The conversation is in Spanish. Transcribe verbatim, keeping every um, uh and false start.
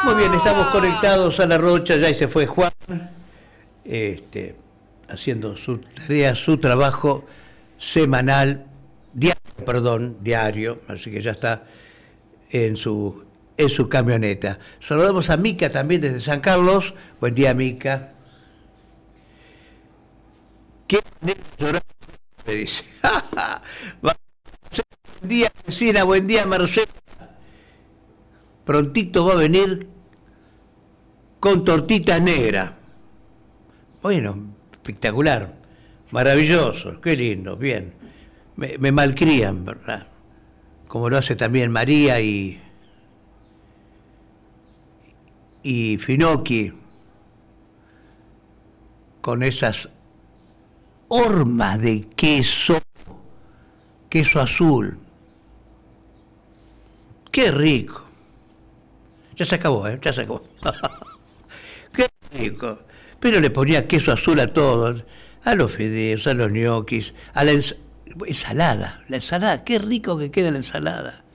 Muy bien, estamos conectados a la Rocha, ya ahí se fue Juan, este, haciendo su tarea, su trabajo semanal, diario, perdón, diario, así que ya está en su, en su camioneta. Saludamos a Mica también desde San Carlos. Buen día, Mica. ¿Qué llorar? Me dice. Buen día, vecina, buen día, Marcela. Prontito va a venir con tortitas negras. Bueno, espectacular, maravilloso, qué lindo, bien. Me, me malcrían, ¿verdad? Como lo hace también María y, y Finocchi, con esas hormas de queso, queso azul. Qué rico. Ya se acabó, ¿eh? Ya se acabó. Qué rico. Pero le ponía queso azul a todos, a los fideos, a los ñoquis, a la ens ensalada. La ensalada, qué rico que queda la ensalada.